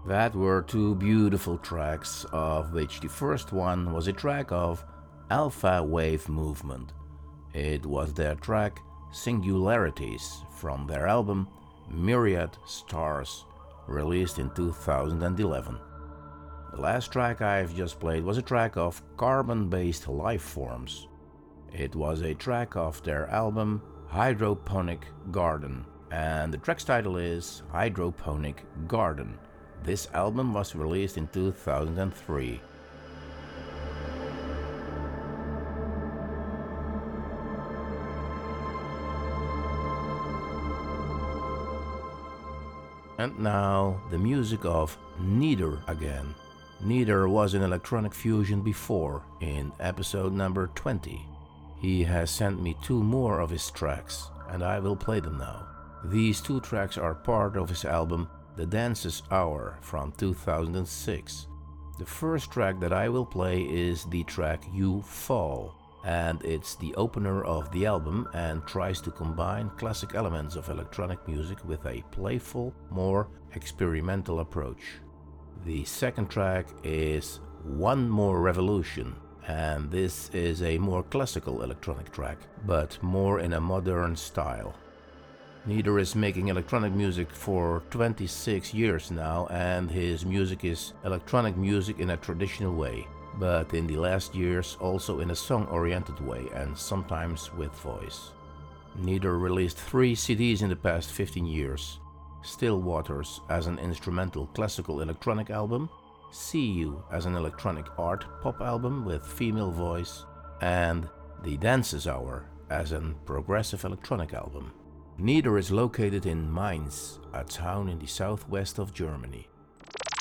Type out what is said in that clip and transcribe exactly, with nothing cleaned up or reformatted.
That were two beautiful tracks, of which the first one was a track of Alpha Wave Movement. It was their track Singularities from their album Myriad Stars, released in two thousand eleven. The last track I've just played was a track of Carbon-Based Lifeforms. It was a track of their album Hydroponic Garden, and the track's title is Hydroponic Garden. This album was released in two thousand three. And now the music of Neither again. Neither was in electronic fusion before, in episode number twenty. He has sent me two more of his tracks, and I will play them now. These two tracks are part of his album The Dance's Hour from two thousand six. The first track that I will play is the track You Fall, and it's the opener of the album and tries to combine classic elements of electronic music with a playful, more experimental approach. The second track is One More Revolution, and this is a more classical electronic track, but more in a modern style. Neither is making electronic music for twenty-six years now, and his music is electronic music in a traditional way, but in the last years also in a song-oriented way and sometimes with voice. Neither released three C Ds in the past fifteen years. Still Waters as an instrumental classical electronic album, See You as an electronic art pop album with female voice, and The Dance's Hour as an progressive electronic album. Neither is located in Mainz, a town in the southwest of Germany.